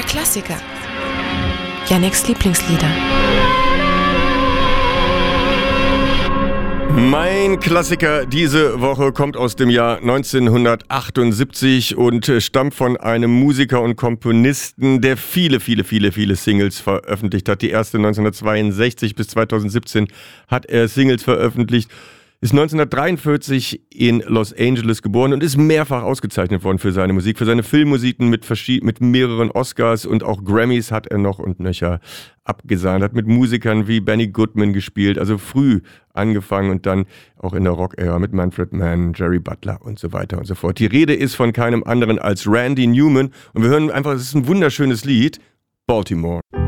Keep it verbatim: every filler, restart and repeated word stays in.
Klassiker. Yannicks Lieblingslieder. Mein Klassiker diese Woche kommt aus dem Jahr neunzehnhundertachtundsiebzig und stammt von einem Musiker und Komponisten, der viele, viele, viele, viele Singles veröffentlicht hat. Die erste neunzehnhundertzweiundsechzig bis zweitausendsiebzehn hat er Singles veröffentlicht. Ist neunzehnhundertdreiundvierzig in Los Angeles geboren und ist mehrfach ausgezeichnet worden für seine Musik, für seine Filmmusiken mit, verschied- mit mehreren Oscars und auch Grammys hat er noch und nöcher abgesahnt. Hat mit Musikern wie Benny Goodman gespielt, also früh angefangen und dann auch in der Rock-Ära mit Manfred Mann, Jerry Butler und so weiter und so fort. Die Rede ist von keinem anderen als Randy Newman und wir hören einfach, es ist ein wunderschönes Lied, Baltimore.